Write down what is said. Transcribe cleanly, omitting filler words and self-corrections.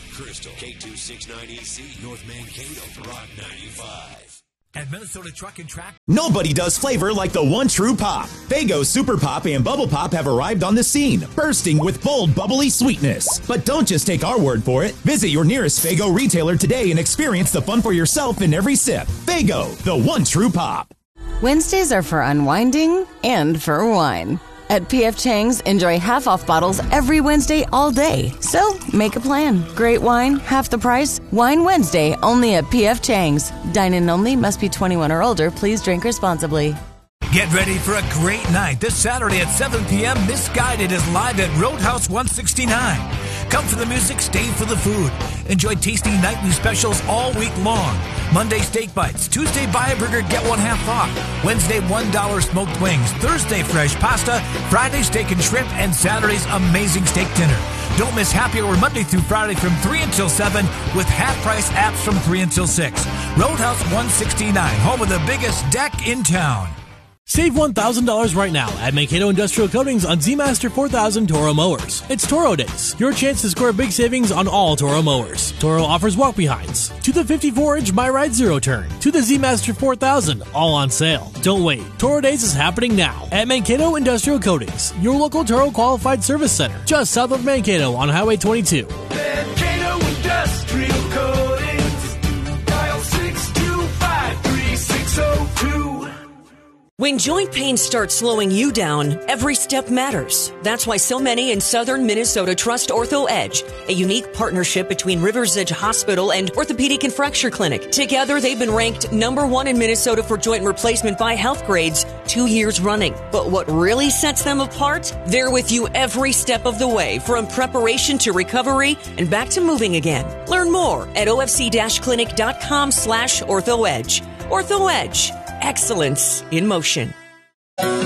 Crystal, K269EC, North Mankato, Rock 95. At Minnesota Truck and Track, nobody does flavor like the one true pop. Faygo Super Pop and Bubble Pop have arrived on the scene, bursting with bold, bubbly sweetness. But don't just take our word for it. Visit your nearest Faygo retailer today and experience the fun for yourself in every sip. Faygo, the one true pop. Wednesdays are for unwinding and for wine. At P.F. Chang's, enjoy half-off bottles every Wednesday all day. So, make a plan. Great wine, half the price. Wine Wednesday, only at P.F. Chang's. Dine-in only, must be 21 or older. Please drink responsibly. get ready for a great night. This Saturday at 7 p.m., Misguided is live at Roadhouse 169. Come for the music, stay for the food. Enjoy tasty nightly specials all week long. Monday, steak bites. Tuesday, buy a burger, get one half off. Wednesday, $1 smoked wings. Thursday, fresh pasta. Friday, steak and shrimp. And Saturday's amazing steak dinner. Don't miss happy hour Monday through Friday from 3 until 7 with half-price apps from 3 until 6. Roadhouse 169, home of the biggest deck in town. Save $1,000 right now at Mankato Industrial Coatings on Z-Master 4000 Toro mowers. It's Toro Days. Your chance to score big savings on all Toro mowers. Toro offers walk-behinds. To the 54-inch MyRide Zero Turn. To the Z-Master 4000. All on sale. Don't wait. Toro Days is happening now at Mankato Industrial Coatings. Your local Toro Qualified Service Center. Just south of Mankato on Highway 22. Mankato Industrial Coatings. Dial 625-3602. When joint pain starts slowing you down, every step matters. That's why so many in southern Minnesota trust Ortho Edge, a unique partnership between Rivers Edge Hospital and Orthopedic and Fracture Clinic. Together, they've been ranked #1 in Minnesota for joint replacement by Health Grades 2 years running. But what really sets them apart? They're with you every step of the way, from preparation to recovery and back to moving again. Learn more at ofc-clinic.com/orthoedge. Ortho Edge. Excellence in motion.